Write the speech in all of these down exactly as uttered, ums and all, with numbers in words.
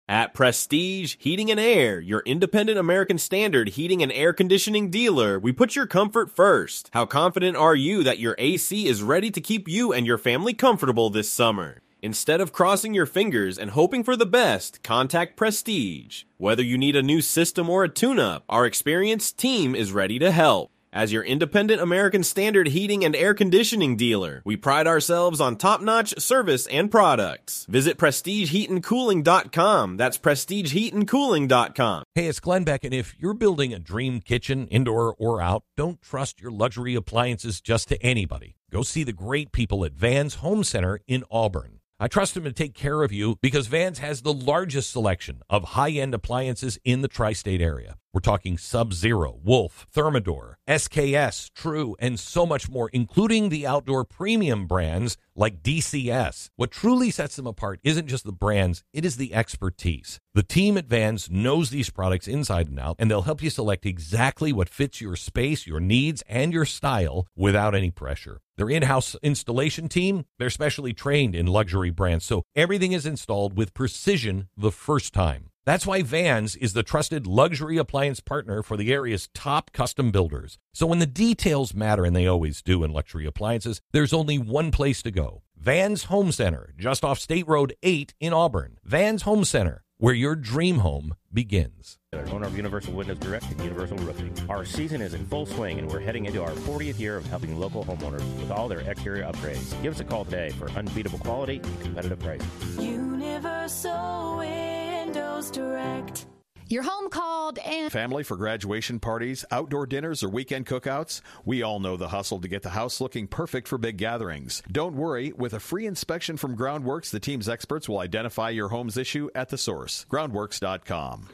At Prestige Heating and Air, your independent American Standard heating and air conditioning dealer, we put your comfort first. How confident are you that your A C is ready to keep you and your family comfortable this summer? Instead of crossing your fingers and hoping for the best, contact Prestige. Whether you need a new system or a tune-up, our experienced team is ready to help. As your independent American Standard heating and air conditioning dealer, we pride ourselves on top-notch service and products. Visit prestige heat and cooling dot com. That's prestige heat and cooling dot com. Hey, it's Glenn Beck, and if you're building a dream kitchen, indoor or out, don't trust your luxury appliances just to anybody. Go see the great people at Vans Home Center in Auburn. I trust them to take care of you because Vans has the largest selection of high-end appliances in the tri-state area. We're talking Sub-Zero, Wolf, Thermador, S K S, True, and so much more, including the outdoor premium brands like D C S. What truly sets them apart isn't just the brands, it is the expertise. The team at Vans knows these products inside and out, and they'll help you select exactly what fits your space, your needs, and your style without any pressure. Their in-house installation team, they're specially trained in luxury brands, so everything is installed with precision the first time. That's why Vans is the trusted luxury appliance partner for the area's top custom builders. So when the details matter, and they always do in luxury appliances, there's only one place to go. Vans Home Center, just off State Road eight in Auburn. Vans Home Center, where your dream home begins. Owner of Universal Windows Direct and Universal Roofing. Our season is in full swing, and we're heading into our fortieth year of helping local homeowners with all their exterior upgrades. Give us a call today for unbeatable quality and competitive prices. Universal Windows Direct. Your home called and... Family for graduation parties, outdoor dinners, or weekend cookouts? We all know the hustle to get the house looking perfect for big gatherings. Don't worry. With a free inspection from Groundworks, the team's experts will identify your home's issue at the source. groundworks dot com.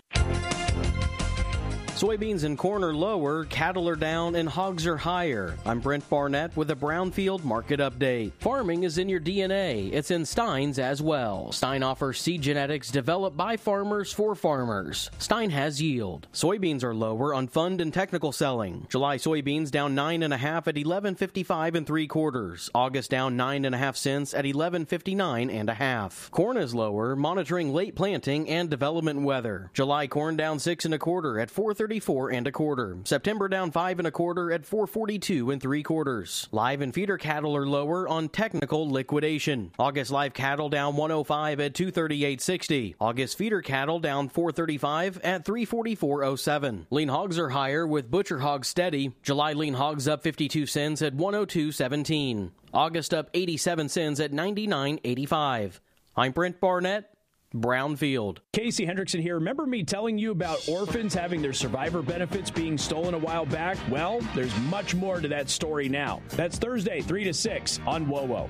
Soybeans and corn are lower, cattle are down, and hogs are higher. I'm Brent Barnett with a Brownfield Market Update. Farming is in your D N A. It's in Stein's as well. Stein offers seed genetics developed by farmers for farmers. Stein has yield. Soybeans are lower on fund and technical selling. July soybeans down nine and a half at eleven fifty-five and three quarters. August down nine and a half cents at eleven fifty-nine and a half. Corn is lower, monitoring late planting and development weather. July corn down six and a quarter at four thirty-four and a quarter. September down five and a quarter at four forty-two and three quarters. Live and feeder cattle are lower on technical liquidation. August live cattle down one oh five at two thirty-eight sixty. August feeder cattle down four thirty-five at three forty-four oh seven. Lean hogs are higher with butcher hogs steady. July lean hogs up fifty-two cents at one oh two seventeen. August up eighty-seven cents at ninety-nine eighty-five. I'm Brent Barnett, Brownfield. Casey Hendrickson here. Remember me telling you about orphans having their survivor benefits being stolen a while back? Well, there's much more to that story now. That's Thursday, three to six on W O W.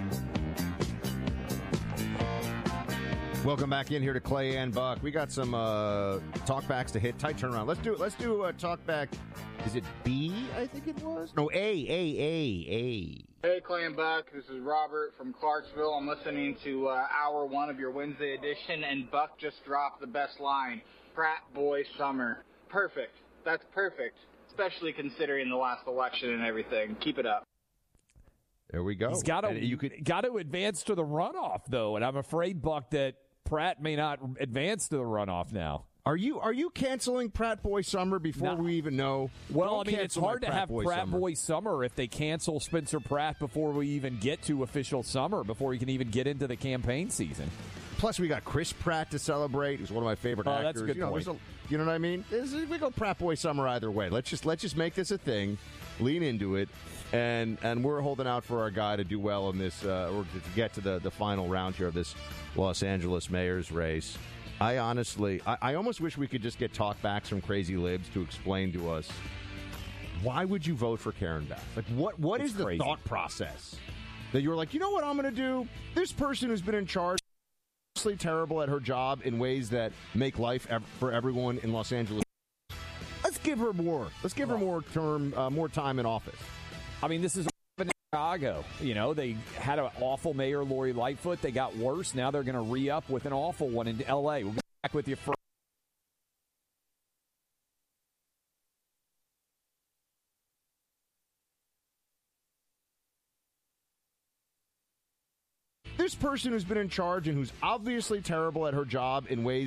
Welcome back in here to Clay and Buck. We got some uh, talkbacks to hit. Tight turnaround. Let's do it. Let's do a talkback. Is it B, I think it was? No, A, A, A, A. Hey, Clay and Buck. This is Robert from Clarksville. I'm listening to uh, hour one of your Wednesday edition, and Buck just dropped the best line. Frat boy summer. Perfect. That's perfect, especially considering the last election and everything. Keep it up. There we go. He's got to, you could... got to advance to the runoff, though, and I'm afraid, Buck, that Pratt may not advance to the runoff now. Are you are you canceling Pratt Boy Summer before no. we even know? Well, Don't I mean, it's hard to Pratt have Boy Pratt Summer. Boy Summer if they cancel Spencer Pratt before we even get to official summer, before we can even get into the campaign season. Plus, we got Chris Pratt to celebrate. He's one of my favorite oh, actors. That's a good you know, point. A, you know what I mean? This is, we go Pratt Boy Summer either way. Let's just let's just make this a thing, lean into it, and and we're holding out for our guy to do well in this, uh, or to get to the, the final round here of this Los Angeles mayor's race. I honestly, I, I almost wish we could just get talkbacks from crazy libs to explain to us, why would you vote for Karen Bass? Like, what what it's is the crazy. thought process that you were like, you know what I'm going to do? This person who's been in charge is terrible at her job in ways that make life ev- for everyone in Los Angeles. Let's give her more. Let's give her more term, uh, more time in office. I mean, this is in Chicago. You know, they had an awful mayor, Lori Lightfoot. They got worse. Now they're going to re-up with an awful one in L A. We'll get back with you for. This person who's been in charge and who's obviously terrible at her job in ways